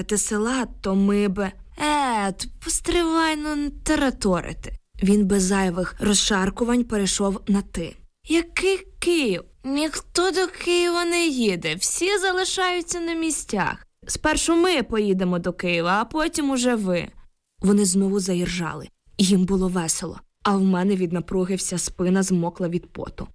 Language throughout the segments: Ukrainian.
карти села, то ми б... постривай, не тараторити. Він без зайвих розшаркувань перейшов на «ти». Який Київ? Ніхто до Києва не їде, всі залишаються на місцях. Спершу ми поїдемо до Києва, а потім уже ви. Вони знову заіржали. Їм було весело, а в мене від напруги вся спина змокла від поту.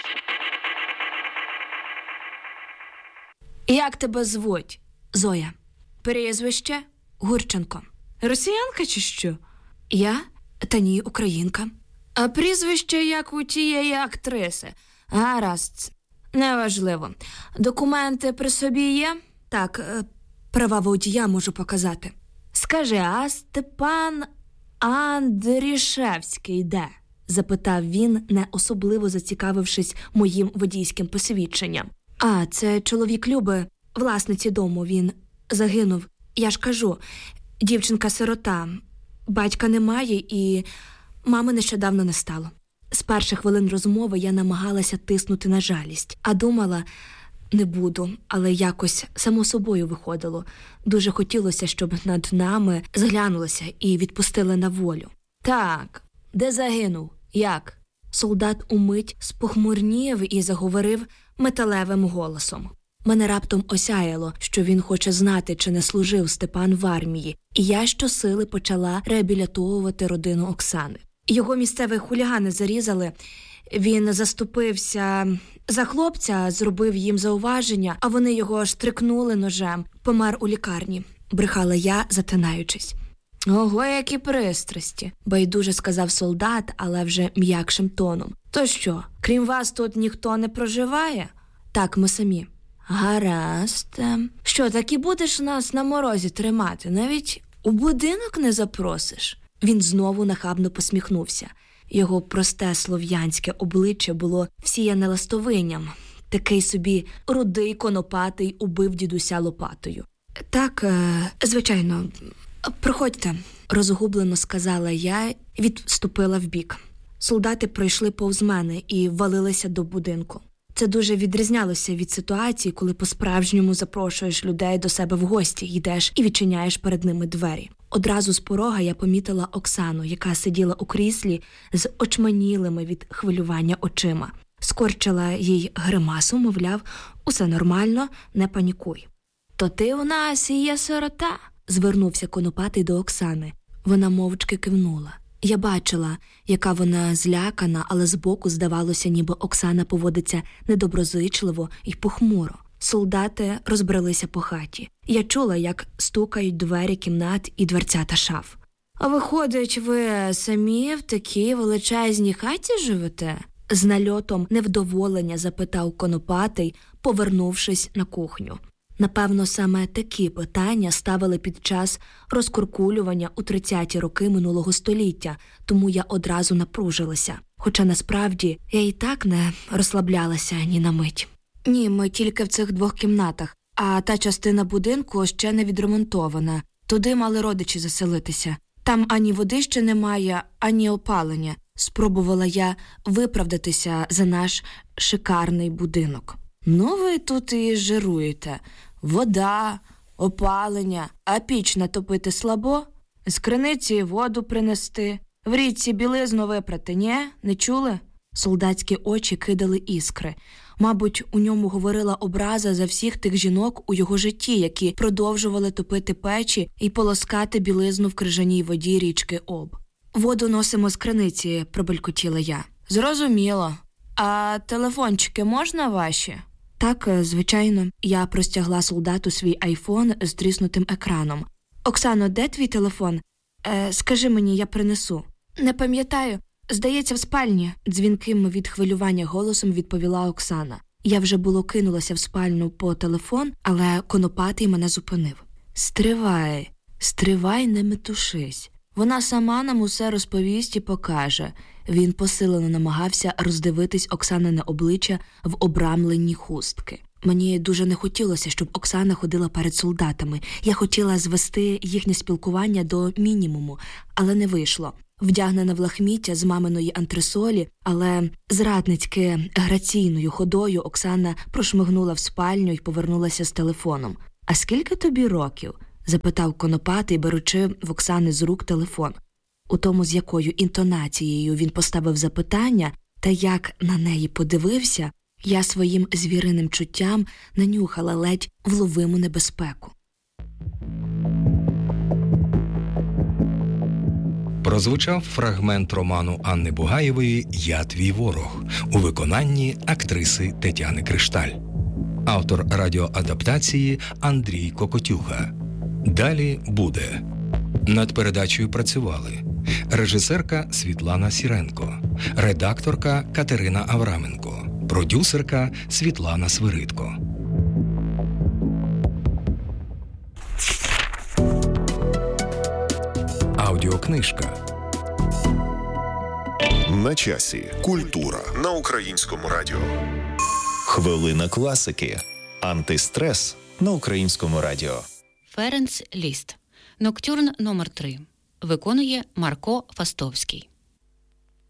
Як тебе звуть? Зоя. Прізвище? Гурченко. Росіянка чи що? Я? Та ні, українка. А прізвище як у тієї актриси? Гаразд. Неважливо. Документи при собі є? Так, права водія можу показати. Скажи, а Степан Андрішевський де? Запитав він, не особливо зацікавившись моїм водійським посвідченням. А, це чоловік Люби, власниці дому, він загинув. Я ж кажу, дівчинка-сирота, батька немає і мами нещодавно не стало. З перших хвилин розмови я намагалася тиснути на жалість, а думала, не буду, але якось само собою виходило. Дуже хотілося, щоб над нами зглянулося і відпустили на волю. Так, де загинув? Як? Солдат умить спохмурнів і заговорив металевим голосом. Мене раптом осяяло, що він хоче знати, чи не служив Степан в армії, і я щосили почала реабілітовувати родину Оксани. Його місцеві хулігани зарізали, він заступився за хлопця, зробив їм зауваження, а вони його штрикнули ножем, помер у лікарні, брехала я, затинаючись. Ого, які пристрасті, байдуже сказав солдат, але вже м'якшим тоном. То що, крім вас тут ніхто не проживає? Так, ми самі. Гаразд. Що, так і будеш нас на морозі тримати? Навіть у будинок не запросиш? Він знову нахабно посміхнувся. Його просте слов'янське обличчя було всіяне ластовинням. Такий собі рудий конопатий убив дідуся лопатою. Так, звичайно, проходьте, розгублено сказала я і відступила вбік. Солдати пройшли повз мене і валилися до будинку. Це дуже відрізнялося від ситуації, коли по-справжньому запрошуєш людей до себе в гості, йдеш і відчиняєш перед ними двері. Одразу з порога я помітила Оксану, яка сиділа у кріслі з очманілими від хвилювання очима. Скорчила їй гримасу, мовляв, усе нормально, не панікуй. «То ти у нас і є сирота?» – звернувся конопатий до Оксани. Вона мовчки кивнула. Я бачила, яка вона злякана, але збоку здавалося, ніби Оксана поводиться недоброзичливо і похмуро. Солдати розбрелися по хаті. Я чула, як стукають двері кімнат і дверцята шаф. «А виходить, ви самі в такій величезній хаті живете?» З нальотом невдоволення запитав конопатий, повернувшись на кухню. Напевно, саме такі питання ставили під час розкуркулювання у 30-ті роки минулого століття, тому я одразу напружилася. Хоча насправді я і так не розслаблялася ні на мить. Ні, ми тільки в цих 2 кімнатах, а та частина будинку ще не відремонтована. Туди мали родичі заселитися. Там ані води ще немає, ані опалення. Спробувала я виправдатися за наш шикарний будинок. Ну ви тут і жируєте. Вода, опалення, а піч натопити слабо? З криниці воду принести, в річці білизну випрати, ні? Не чули? Солдатські очі кидали іскри. Мабуть, у ньому говорила образа за всіх тих жінок у його житті, які продовжували топити печі і полоскати білизну в крижаній воді річки Об. «Воду носимо з криниці», – пробелькотіла я. «Зрозуміло. А телефончики можна ваші?» «Так, звичайно». Я простягла солдату свій айфон з тріснутим екраном. «Оксано, де твій телефон? Скажи мені, я принесу». «Не пам'ятаю. Здається, в спальні», – дзвінким від хвилювання голосом відповіла Оксана. Я вже було кинулася в спальню по телефон, але конопатий мене зупинив. Стривай, не метушись. Вона сама нам усе розповість і покаже». Він посилено намагався роздивитись Оксанине обличчя в обрамленні хустки. Мені дуже не хотілося, щоб Оксана ходила перед солдатами. Я хотіла звести їхнє спілкування до мінімуму, але не вийшло. Вдягнена в лахміття з маминої антресолі, але зрадницьки граційною ходою Оксана прошмигнула в спальню і повернулася з телефоном. «А скільки тобі років?» – запитав Конопатий, беручи в Оксани з рук телефон. У тому, з якою інтонацією він поставив запитання та як на неї подивився, я своїм звіриним чуттям нанюхала ледь вловиму небезпеку. Прозвучав фрагмент роману Анни Бугаєвої «Я твій ворог» у виконанні актриси Тетяни Кришталь. Автор радіоадаптації Андрій Кокотюха. Далі буде. Над передачею працювали режисерка Світлана Сіренко, редакторка Катерина Авраменко, продюсерка Світлана Свиридко. Аудіокнижка. На часі. Культура на Українському радіо. Хвилина класики. Антистрес на Українському радіо. Ференц Ліст. Ноктюрн номер 3. Виконує Марко Фастовський.